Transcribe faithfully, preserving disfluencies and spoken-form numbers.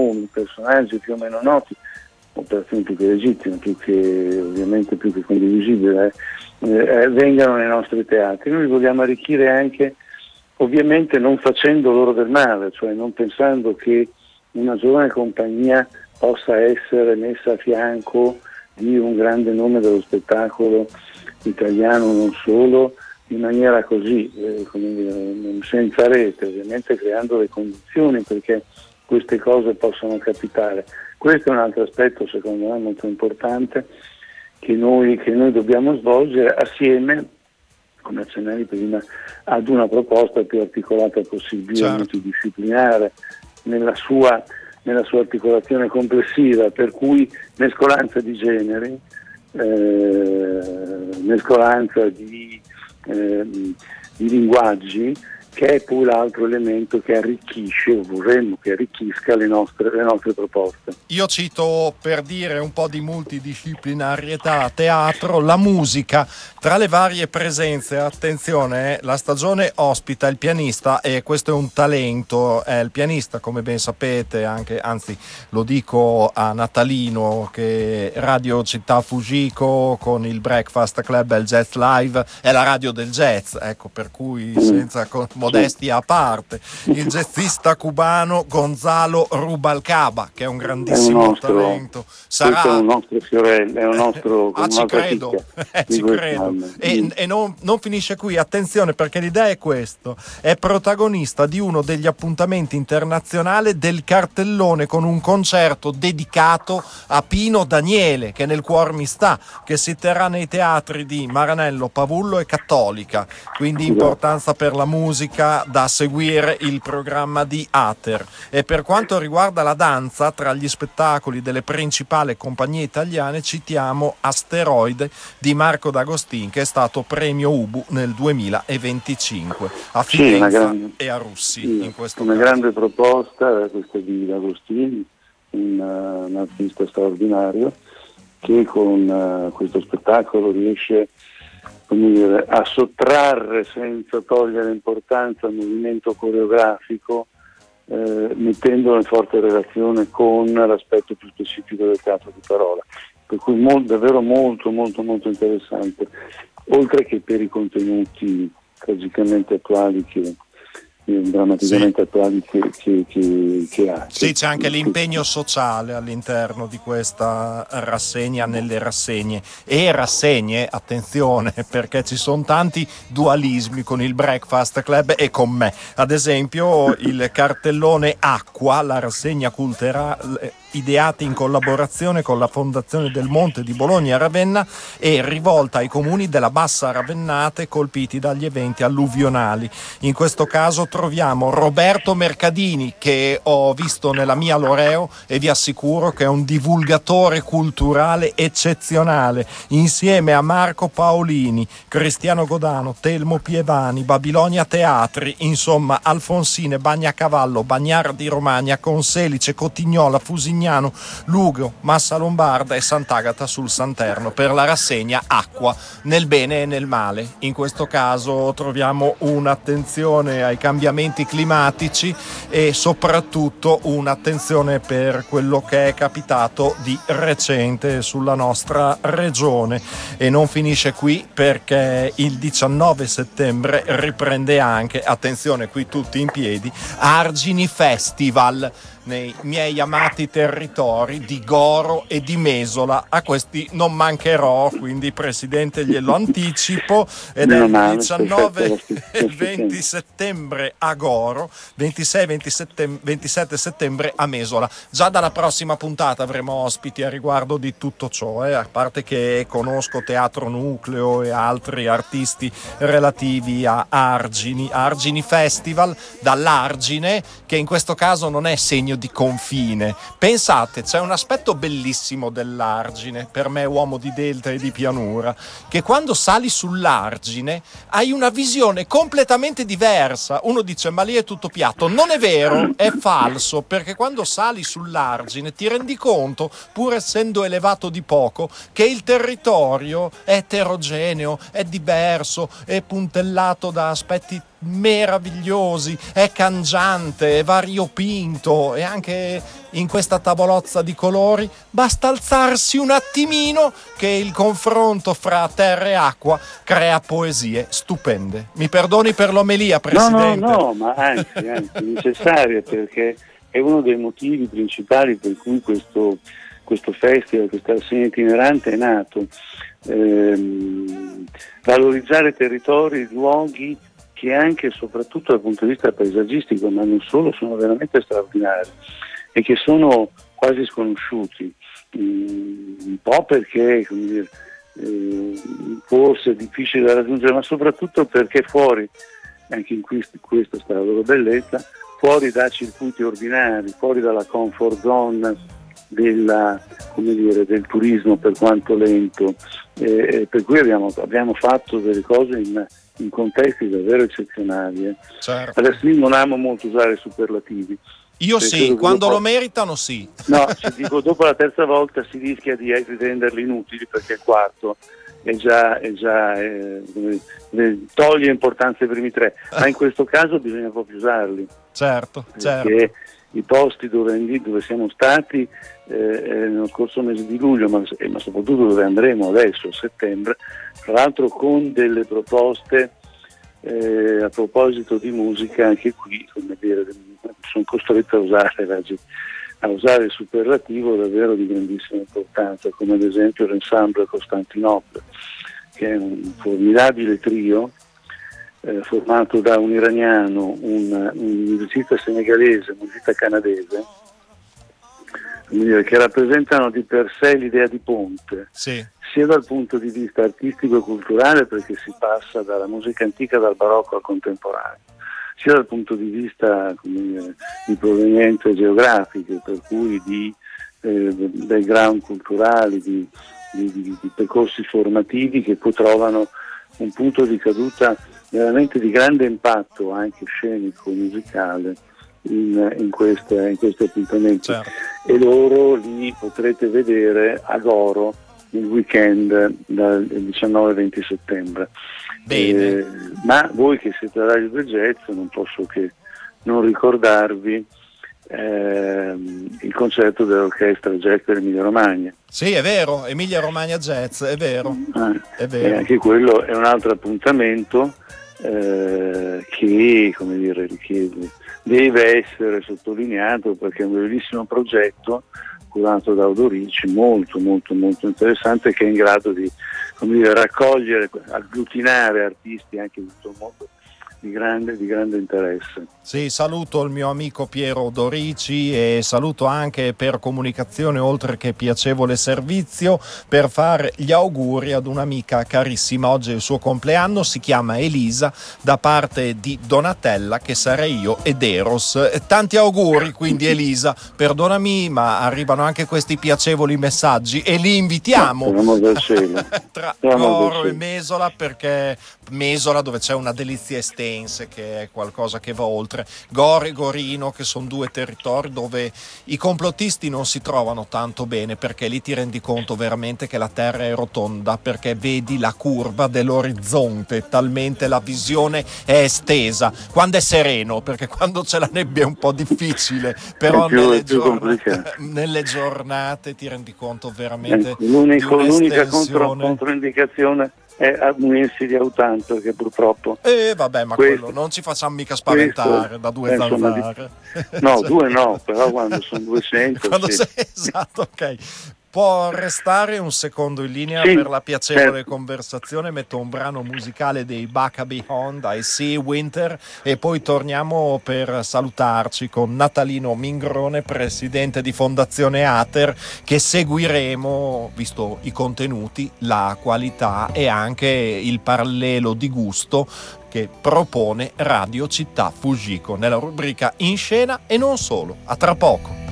nomi, personaggi più o meno noti, operazioni più che legittime, più che ovviamente più che condivisibili, eh, eh, vengano nei nostri teatri. Noi vogliamo arricchire anche, ovviamente non facendo loro del male, cioè non pensando che una giovane compagnia possa essere messa a fianco di un grande nome dello spettacolo italiano, non solo, in maniera così, eh, come dire, senza rete, ovviamente creando le condizioni perché queste cose possano capitare. Questo è un altro aspetto secondo me molto importante che noi, che noi dobbiamo svolgere assieme, come accennavi prima, ad una proposta più articolata possibile, certo, multidisciplinare nella sua, nella sua articolazione complessiva, per cui mescolanza di generi, eh, mescolanza di, eh, di linguaggi, che è poi l'altro elemento che arricchisce, o vorremmo che arricchisca le nostre, le nostre proposte. Io cito, per dire un po' di multidisciplinarietà a teatro, la musica. Tra le varie presenze, attenzione, la stagione ospita il pianista, e questo è un talento, è il pianista, come ben sapete, anche, anzi lo dico a Natalino, che Radio Città Fujiko con il Breakfast Club e il Jazz Live è la radio del jazz, ecco, per cui senza con modestia a parte, il jazzista cubano Gonzalo Rubalcaba, che è un grandissimo è un nostro, talento, sarà è un nostro fiorello, è un nostro ah, ci credo, eh, ci credo. E, mm. e non, non finisce qui, attenzione, perché l'idea è questo: è protagonista di uno degli appuntamenti internazionali del cartellone, con un concerto dedicato a Pino Daniele, che nel cuor mi sta, che si terrà nei teatri di Maranello, Pavullo e Cattolica, quindi importanza per la musica da seguire il programma di Ater. E per quanto riguarda la danza, tra gli spettacoli delle principali compagnie italiane citiamo Asteroide di Marco D'Agostin, che è stato premio Ubu nel duemilaventicinque a Firenze, sì, grande, e a Russi, sì, in questo una caso. grande proposta questa di D'Agostin, un, uh, un artista straordinario che con uh, questo spettacolo riesce, come dire, a sottrarre senza togliere importanza al movimento coreografico, eh, mettendolo in forte relazione con l'aspetto più specifico del teatro di parola, per cui mo- davvero molto molto molto interessante, oltre che per i contenuti tragicamente attuali che drammaticamente sì. attuali che, che, che, che ha. Sì, c'è anche l'impegno sociale all'interno di questa rassegna, nelle rassegne e rassegne, attenzione, perché ci sono tanti dualismi con il Breakfast Club e con me. Ad esempio il cartellone Acqua, la rassegna culturale ideata in collaborazione con la Fondazione del Monte di Bologna e Ravenna e rivolta ai comuni della Bassa Ravennate colpiti dagli eventi alluvionali. In questo caso troviamo Roberto Mercadini, che ho visto nella mia Loreo e vi assicuro che è un divulgatore culturale eccezionale, insieme a Marco Paolini, Cristiano Godano, Telmo Pievani, Babilonia Teatri, insomma Alfonsine, Bagnacavallo, Bagnara di Romagna, Conselice, Cotignola, Fusignano, Lugo, Massa Lombarda e Sant'Agata sul Santerno per la rassegna Acqua, nel bene e nel male. In questo caso troviamo un'attenzione ai cambiamenti climatici e soprattutto un'attenzione per quello che è capitato di recente sulla nostra regione. E non finisce qui, perché il diciannove settembre riprende anche, attenzione qui tutti in piedi, Argini Festival nei miei amati territori di Goro e di Mesola. A questi non mancherò, quindi Presidente glielo anticipo, ed è il diciannove e venti settembre a Goro, ventisei e ventisette settembre a Mesola. Già dalla prossima puntata avremo ospiti a riguardo di tutto ciò, eh, a parte che conosco Teatro Nucleo e altri artisti relativi a Argini, Argini Festival, dall'Argine, che in questo caso non è segno di confine. Pensate, c'è un aspetto bellissimo dell'Argine, per me uomo di delta e di pianura, che quando sali sull'Argine hai una visione completamente diversa. Uno dice ma lì è tutto piatto, non è vero, è falso, perché quando sali sull'Argine ti rendi conto, pur essendo elevato di poco, che il territorio è eterogeneo, è diverso, è puntellato da aspetti meravigliosi, è cangiante, è variopinto, e anche in questa tavolozza di colori basta alzarsi un attimino che il confronto fra terra e acqua crea poesie stupende. Mi perdoni per l'omelia, Presidente. No, no, no, ma anzi, anzi, necessaria, perché è uno dei motivi principali per cui questo, questo festival, questa rassegna itinerante è nato. Ehm, valorizzare territori, luoghi che anche e soprattutto dal punto di vista paesaggistico, ma non solo, sono veramente straordinari e che sono quasi sconosciuti, un po' perché, come dire, eh, forse è difficile da raggiungere, ma soprattutto perché fuori, anche in questo, questa sta la loro bellezza, fuori da circuiti ordinari, fuori dalla comfort zone della, come dire, del turismo, per quanto lento, eh, per cui abbiamo, abbiamo fatto delle cose in, in contesti davvero eccezionali. Eh. Certo. Adesso io non amo molto usare superlativi. Io sì, quando dopo, lo meritano sì. No, ci dico, dopo la terza volta si rischia di, di renderli inutili, perché il quarto è già, è già eh, toglie importanza ai primi tre, ma in questo caso bisogna proprio usarli. Certo, certo. Perché i posti dove, dove siamo stati eh, nello scorso mese di luglio, ma, ma soprattutto dove andremo adesso a settembre, tra l'altro con delle proposte eh, a proposito di musica, anche qui, come dire, sono costretto a usare, a usare il superlativo davvero di grandissima importanza, come ad esempio l'ensemble Costantinopoli, che è un formidabile trio eh, formato da un iraniano, un, un musicista senegalese, un musicista canadese, che rappresentano di per sé l'idea di ponte, sì, sia dal punto di vista artistico e culturale, perché si passa dalla musica antica, dal barocco al contemporaneo, sia dal punto di vista, come dire, di provenienze geografiche, per cui di eh, background culturali, di, di, di, di percorsi formativi che poi trovano un punto di caduta veramente di grande impatto anche scenico, musicale in, in, queste, in questi appuntamenti. Certo. E loro li potrete vedere a Goro il weekend dal diciannove venti settembre. Bene. Eh, ma voi che siete alla Radio del Jazz, non posso che non ricordarvi eh, il concerto dell'orchestra jazz dell'Emilia Romagna. Sì, è vero, Emilia Romagna Jazz, è vero, Ah, è vero. E anche quello è un altro appuntamento eh, che, come dire, che deve essere sottolineato, perché è un bellissimo progetto curato da Odorici, molto molto molto interessante, che è in grado di, come dire, raccogliere, agglutinare artisti anche di tutto il mondo di grande, di grande interesse. Sì, saluto il mio amico Piero Dorici e saluto anche per comunicazione, oltre che piacevole servizio, per fare gli auguri ad un'amica carissima. Oggi è il suo compleanno, si chiama Elisa, da parte di Donatella, che sarei io, ed Eros. Tanti auguri quindi Elisa, perdonami, ma arrivano anche questi piacevoli messaggi e li invitiamo no, del cielo. tra Siamo Goro del e Mesola, perché Mesola, dove c'è una delizia estense, che è qualcosa che va oltre, Goro e Gorino, che sono due territori dove i complottisti non si trovano tanto bene, perché lì ti rendi conto veramente che la terra è rotonda, perché vedi la curva dell'orizzonte, talmente la visione è estesa quando è sereno, perché quando c'è la nebbia è un po' difficile, però più, nelle, giornate, più nelle giornate ti rendi conto veramente ecco, l'unico, di l'unica contro, un'estensione. controindicazione è munirsi di autanto, perché purtroppo Eh vabbè, ma questo, quello non ci facciamo mica spaventare questo, da due eh, zanzare. No, due no, però quando sono duecento quando sì. sei, esatto, ok. Può restare un secondo in linea sì, per la piacevole certo. conversazione? Metto un brano musicale dei Baka Beyond, I See Winter, e poi torniamo per salutarci con Natalino Mingrone, presidente di Fondazione Ater, che seguiremo, visto i contenuti, la qualità e anche il parallelo di gusto che propone Radio Città Fujiko nella rubrica In Scena e non solo. A tra poco.